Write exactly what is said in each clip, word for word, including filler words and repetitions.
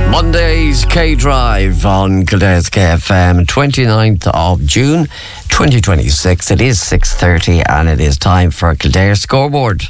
Monday's K-Drive on Kildare's K F M, twenty-ninth of June twenty twenty-six. It is six thirty and it is time for Kildare Scoreboard.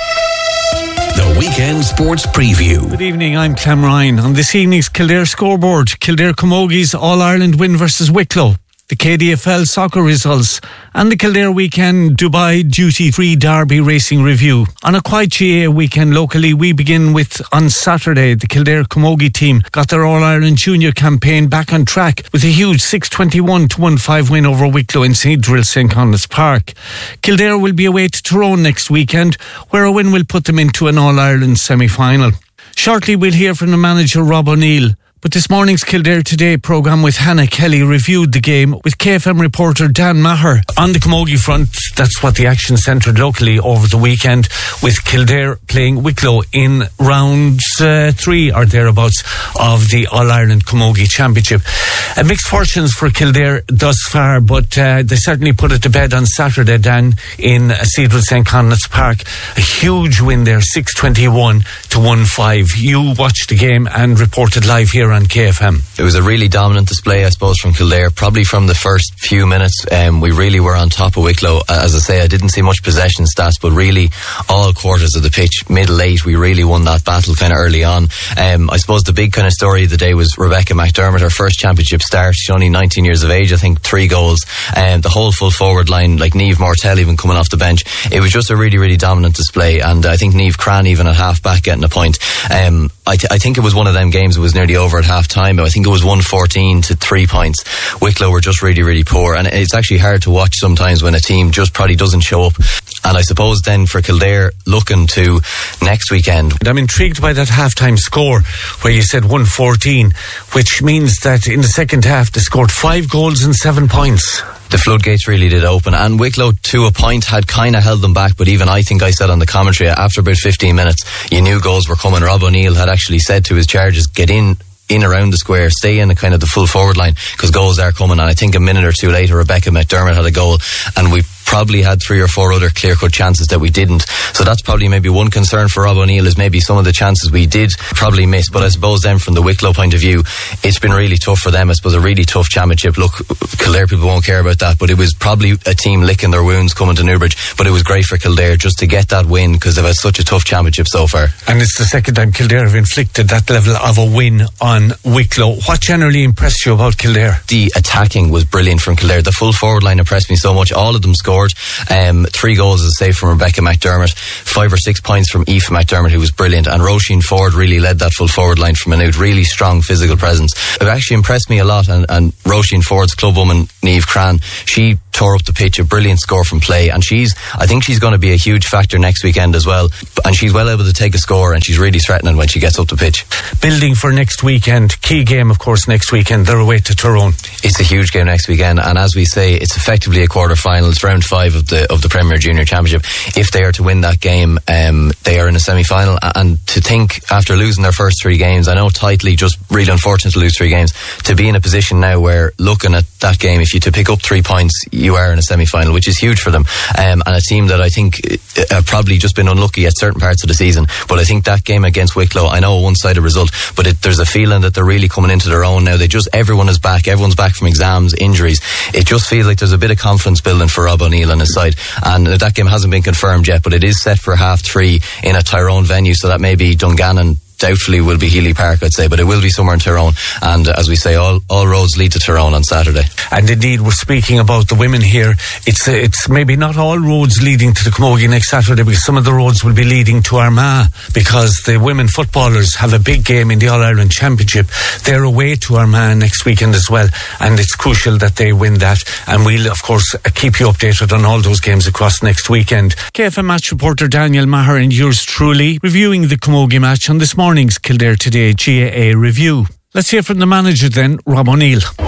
The Weekend Sports Preview. Good evening, I'm Clem Ryan. On this evening's Kildare Scoreboard, Kildare Camogies All-Ireland win versus Wicklow, the K D F L soccer results, and the Kildare Weekend Dubai Duty Free Derby Racing Review. On a quiet G A A weekend locally, we begin with, on Saturday, the Kildare Camogie team got their All-Ireland Junior campaign back on track with a huge six twenty-one to one five win over Wicklow in Saint Drill St Conleth's Park. Kildare will be away to Tyrone next weekend, where a win will put them into an All-Ireland semi-final. Shortly we'll hear from the manager Rob O'Neill. But this morning's Kildare Today programme with Hannah Kelly reviewed the game with K F M reporter Dan Maher. On the Camogie front, that's what the action centred locally over the weekend, with Kildare playing Wicklow in round uh, three or thereabouts of the All-Ireland Camogie Championship. Uh, mixed fortunes for Kildare thus far, but uh, they certainly put it to bed on Saturday, Dan, in Cedral St Conleth's Park. A huge win there, six twenty-one to one five. You watched the game and reported live here on K F M. It was a really dominant display, I suppose, from Kildare. Probably from the first few minutes, um, we really were on top of Wicklow. As I say, I didn't see much possession stats, but really all quarters of the pitch, middle eight, we really won that battle kind of early on. Um, I suppose the big kind of story of the day was Rebecca McDermott, her first championship start. She's only nineteen years of age, I think, three goals. Um, the whole full forward line, like Niamh Mortel even coming off the bench. It was just a really, really dominant display, and I think Niamh Cran even at half back getting a point. Um, I, th- I think it was one of them games that was nearly over at half time. I think it was one fourteen to three points. Wicklow were just really, really poor, and it's actually hard to watch sometimes when a team just probably doesn't show up. And I suppose then for Kildare, looking to next weekend, I'm intrigued by that half-time score where you said one fourteen, which means that in the second half they scored five goals and seven points. The floodgates really did open, and Wicklow to a point had kind of held them back, but even I think I said on the commentary after about fifteen minutes you knew goals were coming. Rob O'Neill had actually said to his charges, get in in around the square, stay in the kind of the full forward line, because goals are coming. And I think a minute or two later Rebecca McDermott had a goal, and we probably had three or four other clear-cut chances that we didn't. So that's probably maybe one concern for Rob O'Neill, is maybe some of the chances we did probably miss. But I suppose then from the Wicklow point of view, it's been really tough for them. I suppose a really tough championship. Look, Kildare people won't care about that, but it was probably a team licking their wounds coming to Newbridge. But it was great for Kildare just to get that win, because they've had such a tough championship so far. And it's the second time Kildare have inflicted that level of a win on Wicklow. What generally impressed you about Kildare? The attacking was brilliant from Kildare. The full forward line impressed me so much. All of them scored. Um, three goals, as I say, from Rebecca McDermott. Five or six points from Aoife McDermott, who was brilliant. And Roisin Ford really led that full forward line from Maynooth. Really strong physical presence. It actually impressed me a lot. And, and Roisin Ford's clubwoman, Niamh Cran, she tore up the pitch. A brilliant score from play. And she's, I think she's going to be a huge factor next weekend as well. And she's well able to take a score, and she's really threatening when she gets up the pitch. Building for next weekend. Key game, of course, next weekend. They're away to Tyrone. It's a huge game next weekend, and as we say, it's effectively a quarter final. It's round five of the of the Premier Junior Championship. If they are to win that game, um, they are in a semi-final. And to think, after losing their first three games, I know tightly, just really unfortunate to lose three games, to be in a position now where, looking at that game, if you to pick up three points, you are in a semi-final, which is huge for them. Um, and a team that I think have probably just been unlucky at certain parts of the season. But I think that game against Wicklow, I know a one-sided result, but it, there's a feeling that they're really coming into their own now. They just, everyone is back. Everyone's back from exams, injuries. It just feels like there's a bit of confidence building for Rob O'Neill and his side. And that game hasn't been confirmed yet, but it is set for half three in a Tyrone venue, so that may be Dungannon. Doubtfully will be Healy Park, I'd say, but it will be somewhere in Tyrone. And uh, as we say, all, all roads lead to Tyrone on Saturday. And indeed, we're speaking about the women here. It's uh, it's maybe not all roads leading to the Camogie next Saturday, because some of the roads will be leading to Armagh, because the women footballers have a big game in the All-Ireland Championship. They're away to Armagh next weekend as well, and it's crucial that they win that. And we'll, of course, uh, keep you updated on all those games across next weekend. K F M match reporter Daniel Maher and yours truly reviewing the Camogie match on this morning. Morning's Kildare Today G A A review. Let's hear from the manager then, Rob O'Neill.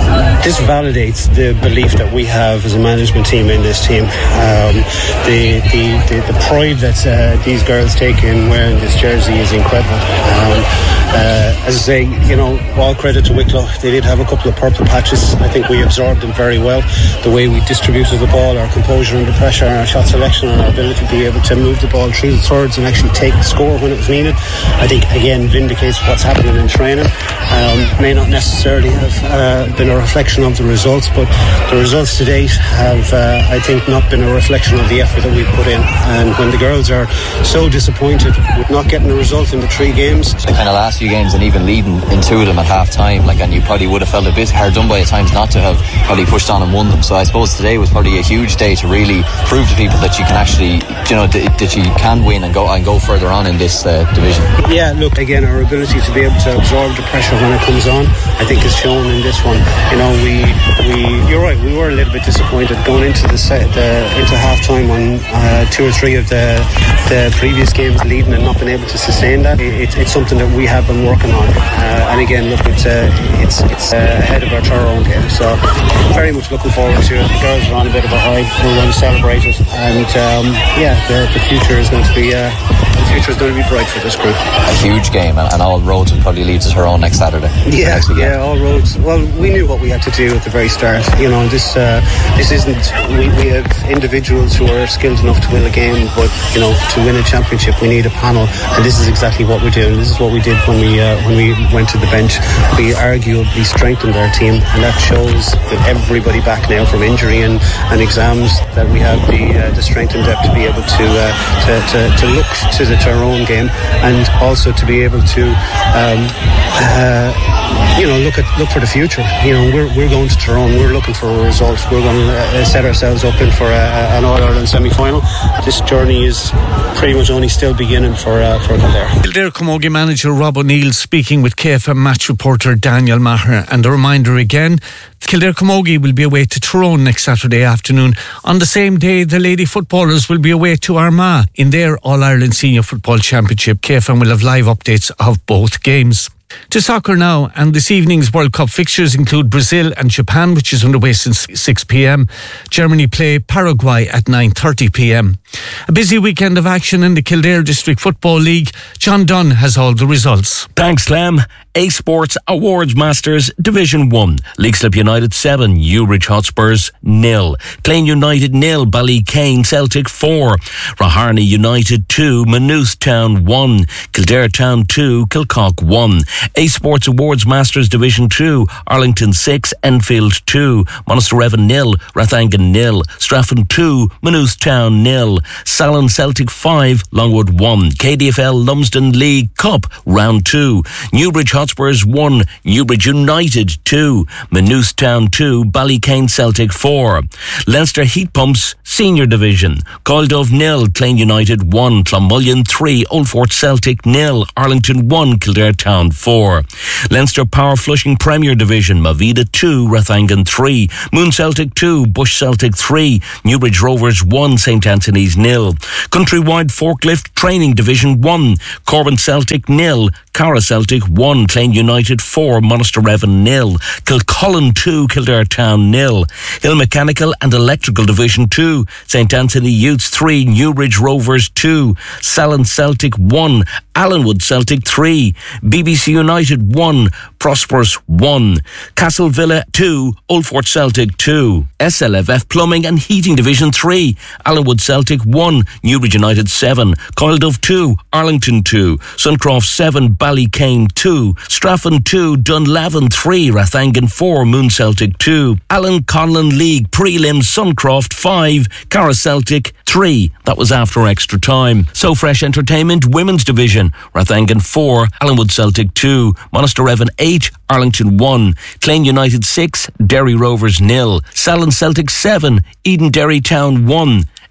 this validates the belief that we have as a management team in this team. Um, the, the, the, the pride that uh, these girls take in wearing this jersey is incredible. Um, uh, as I say, you know, all credit to Wicklow. They did have a couple of purple patches. I think we absorbed them very well. The way we distributed the ball, our composure under pressure, and our shot selection, and our ability to be able to move the ball through the thirds and actually take the score when it was needed, I think again vindicates what's happening in training. Um, may not necessarily have uh, been a reflection of the results, but the results to date have, uh, I think, not been a reflection of the effort that we've put in. And when the girls are so disappointed with not getting a result in the three games, the kind of last few games and even leading in two of them at half time, like, and you probably would have felt a bit hard done by at times not to have probably pushed on and won them. So I suppose today was probably a huge day to really prove to people that you can actually, you know, th- that you can win and go and go further on in this uh, division. Yeah, look, again, our ability to be able to absorb the pressure when it comes on, I think, is shown in this one. You know, we, we you're right, we were a little bit disappointed going into the set, the, into half time on uh, two or three of the the previous games leading and not being able to sustain that. It, it's something that we have been working on, uh, and again, look, it's uh, it's it's uh, ahead of our Tyrone game, so very much looking forward to it. The girls are on a bit of a high, we're going to celebrate it, and um, yeah, the, the future is going to be uh, the future is going to be bright for this group. A huge game, and, and all roads will probably lead to Tyrone next Saturday. Yeah, next yeah, all roads. Well, we knew what we had to do at the very start. You know, this uh, this isn't. We, we have individuals who are skilled enough to win a game, but you know, to win a championship, we need a panel, and this is exactly what we're doing. This is what we did when we uh, when we went to the bench. We arguably strengthened our team, and that shows with everybody back now from injury and, and exams that we have the uh, the strength and depth to be able to, uh, to, to to look to the Tyrone game, and also to be able to um, uh, you know look at look for the future. You know, we're we're going to Tyrone. We're looking for a result. We're going to uh, set ourselves up in for a, an All Ireland semi-final. This journey is pretty much only still beginning for uh, for Kildare. Kildare Camogie manager Rob O'Neill speaking with K F M match reporter Daniel Maher. And a reminder again, Kildare Camogie will be away to Tyrone next Saturday afternoon. On the same day, the lady footballers will be away to Armagh in their All-Ireland Senior Football Championship. K F M will have live updates of both games. To soccer now, and this evening's World Cup fixtures include Brazil and Japan, which is underway since six p.m. Germany play Paraguay at nine thirty p.m. A busy weekend of action in the Kildare District Football League. John Dunn has all the results. Thanks, Clem. A Sports Awards Masters Division one. Leixlip United seven, Newbridge Hotspurs nil. Clane United nil, Ballycane Celtic four. Raharney United two, Maynooth Town one. Kildare Town two, Kilcock one. A Sports Awards Masters Division two, Arlington six, Enfield two. Monasterevin nil, Rathangan nil. Strafford two, Maynooth Town nil. Salon Celtic five, Longwood one. K D F L Lumsden League Cup Round two. Newbridge Hotspurs one, Newbridge United two, Maynooth Town two, Ballycane Celtic four. Leinster Heat Pumps Senior Division, Coildove nil, Clane United one, Clonmullion three, Old Fort Celtic nil, Arlington one, Kildare Town four. Leinster Power Flushing Premier Division, Mavida two, Rathangan three, Moon Celtic two, Bush Celtic three, Newbridge Rovers one, St Anthony's nil. Countrywide Forklift Training Division one, Corbin Celtic nil, Cara Celtic one, Clane United four, Monasterevin nil, Kilcullen two, Kildare Town nil. Hill Mechanical and Electrical Division two, St Anthony Youths three, Newbridge Rovers two, Salon Celtic one, Allenwood Celtic three, B B C United one, Prosperous one, Castle Villa two, Old Fort Celtic two. S L F F Plumbing and Heating Division three, Allenwood Celtic one, Newbridge United seven, Coildove two, Arlington two, Suncroft seven, Ballycane two, Strafford two, Dunlavin three, Rathangan four, Moon Celtic two, Alan Conlon League Prelim Suncroft five, Cara Celtic three. That was after extra time. So Fresh Entertainment Women's Division, Rathangan four, Allenwood Celtic two, Monasterevin eight, Arlington one, Clane United six, Derry Rovers nil, Salon Celtic seven, Eden Derry Town one,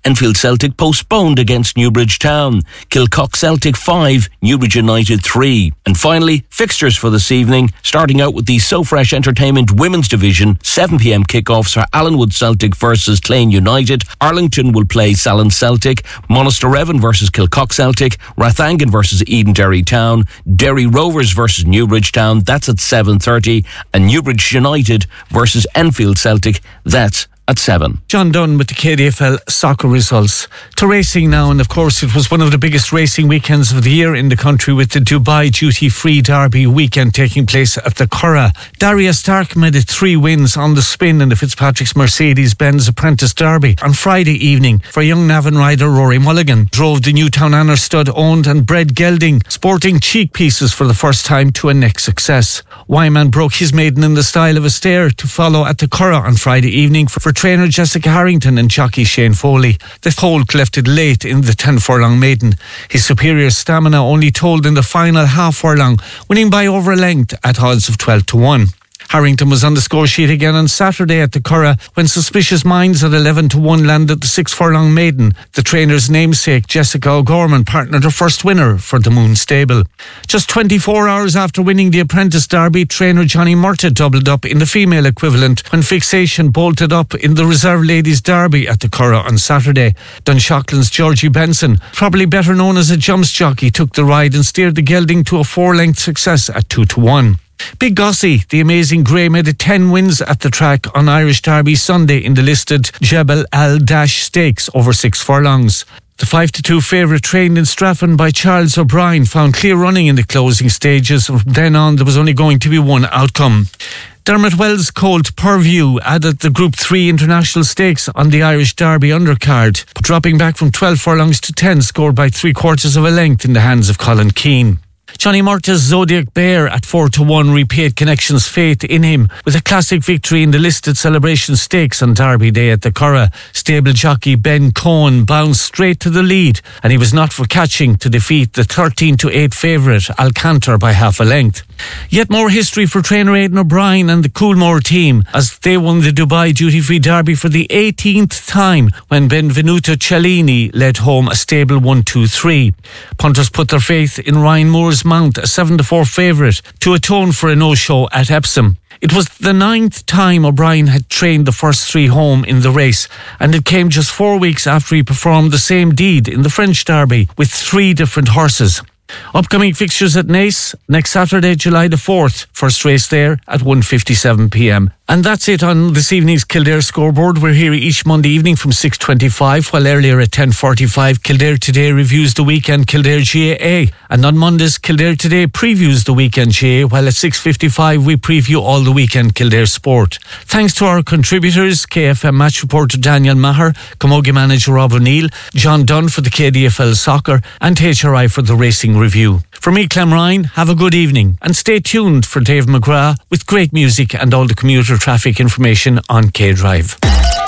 Enfield Celtic postponed against Newbridge Town. Kilcock Celtic five, Newbridge United three. And finally, fixtures for this evening, starting out with the So Fresh Entertainment Women's Division. seven p m kickoffs are Allenwood Celtic versus Clane United. Arlington will play Salon Celtic. Monasterevin versus Kilcock Celtic. Rathangan versus Edenderry Town. Derry Rovers versus Newbridge Town. That's at seven thirty. And Newbridge United versus Enfield Celtic. That's at seven. John Dunn with the K D F L soccer results. To racing now, and of course it was one of the biggest racing weekends of the year in the country, with the Dubai Duty Free Derby weekend taking place at the Curragh. Daria Stark made it three wins on the spin in the Fitzpatrick's Mercedes-Benz Apprentice Derby on Friday evening for young Navan rider Rory Mulligan. Drove the Newtown Anner stud owned and bred gelding, sporting cheek pieces for the first time to a neck success. Wyman broke his maiden in the style of a stare to follow at the Curragh on Friday evening for, for trainer Jessica Harrington and jockey Shane Foley. The foal collected late in the ten furlong maiden. His superior stamina only told in the final half furlong, winning by over a length at odds of twelve to one. Harrington was on the score sheet again on Saturday at the Curragh when Suspicious Minds at eleven to one landed the six furlong maiden. The trainer's namesake Jessica O'Gorman partnered her first winner for the Moon Stable. Just twenty-four hours after winning the Apprentice Derby, trainer Johnny Murtagh doubled up in the female equivalent when Fixation bolted up in the Reserve Ladies Derby at the Curragh on Saturday. Dunshaughlин's Georgie Benson, probably better known as a jumps jockey, took the ride and steered the gelding to a four-length success at two to one. Big Gussie, the amazing grey, made it ten wins at the track on Irish Derby Sunday in the listed Jebel Al Dash Stakes over six furlongs. The five to two favourite, trained in Strafford by Charles O'Brien, found clear running in the closing stages. From then on, there was only going to be one outcome. Dermot Wells' colt Purview added the Group three International Stakes on the Irish Derby undercard, dropping back from twelve furlongs to ten, scored by three quarters of a length in the hands of Colin Keane. Johnny Murtagh's Zodiac Bear at four to one repaid Connection's faith in him with a classic victory in the listed Celebration Stakes on Derby Day at the Curragh. Stable jockey Ben Cohen bounced straight to the lead, and he was not for catching to defeat the thirteen to eight favourite Alcantar by half a length. Yet more history for trainer Aidan O'Brien and the Coolmore team as they won the Dubai Duty Free Derby for the eighteenth time when Benvenuto Cellini led home a stable one two three. Punters put their faith in Ryan Moore's Mount, a seven to four favourite, to atone for a no-show at Epsom. It was the ninth time O'Brien had trained the first three home in the race, and it came just four weeks after he performed the same deed in the French Derby with three different horses. Upcoming fixtures at Naas next Saturday, July the fourth. First race there at one fifty-seven p m. And that's it on this evening's Kildare scoreboard. We're here each Monday evening from six twenty-five, while earlier at ten forty-five Kildare Today reviews the weekend Kildare G A A. And on Mondays, Kildare Today previews the weekend G A A, while at six fifty-five we preview all the weekend Kildare sport. Thanks to our contributors, K F M match reporter Daniel Maher, Camogie manager Rob O'Neill, John Dunn for the K D F L soccer, and H R I for the racing review. For me, Clem Ryan, have a good evening and stay tuned for Dave McGrath with great music and all the commuter traffic information on K Drive.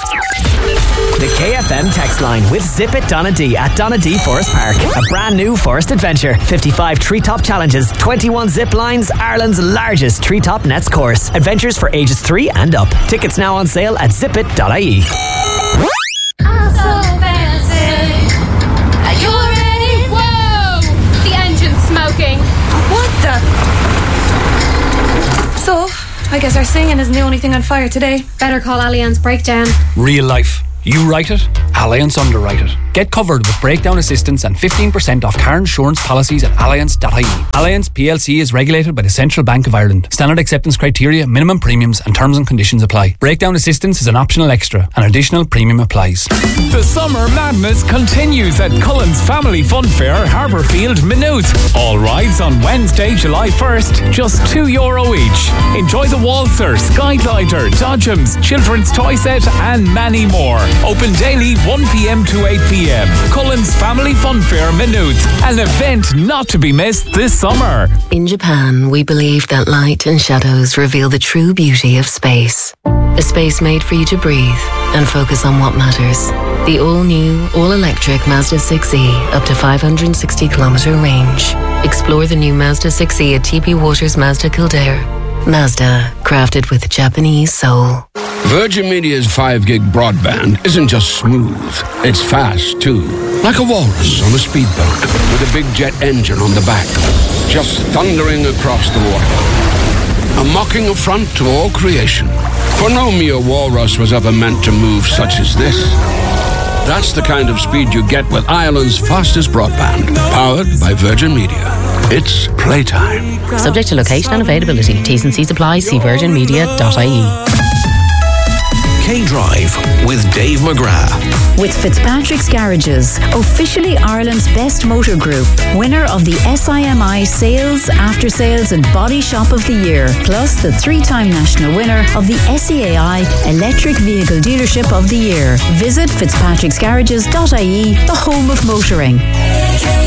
The K F M text line with Zip It Donadee at Donadee Forest Park. A brand new forest adventure. fifty-five treetop challenges, twenty-one zip lines, Ireland's largest treetop nets course. Adventures for ages three and up. Tickets now on sale at zip it dot I E. I'm so fancy. Are you ready? Whoa! The engine's smoking. What the? So, I guess our singing isn't the only thing on fire today. Better call Allianz Breakdown. Real life. You write it, Allianz underwrite it. Get covered with breakdown assistance and fifteen percent off car insurance policies at allianz dot I E. Allianz P L C is regulated by the Central Bank of Ireland. Standard acceptance criteria, minimum premiums and terms and conditions apply. Breakdown assistance is an optional extra. An additional premium applies. The summer madness continues at Cullen's Family Fun Fair, Harbourfield, Maynooth. All rides on Wednesday, July first, just two euro each. Enjoy the Waltzer, Skyglider, Dodgems, Children's Toy Set and many more. Open daily one p m to eight p m. Cullen's Family Fun Fair, Maynooth. An event not to be missed this summer. In Japan, we believe that light and shadows reveal the true beauty of space. A space made for you to breathe and focus on what matters. The all-new, all-electric Mazda six E, up to five hundred sixty kilometre range. Explore the new Mazda six E at T P Waters Mazda Kildare. Mazda, crafted with Japanese soul. Virgin Media's five gig broadband isn't just smooth, it's fast too. Like a walrus on a speedboat with a big jet engine on the back, just thundering across the water. A mocking affront to all creation. For no mere walrus was ever meant to move such as this. That's the kind of speed you get with Ireland's fastest broadband, powered by Virgin Media. It's playtime. Subject to location and availability. T's and C's apply. See virgin media dot I E. K-Drive with Dave McGrath. With Fitzpatrick's Garages, officially Ireland's best motor group, winner of the S I M I Sales, After Sales and Body Shop of the Year, plus the three-time national winner of the S E A I Electric Vehicle Dealership of the Year. Visit fitzpatricks garages dot I E, the home of motoring.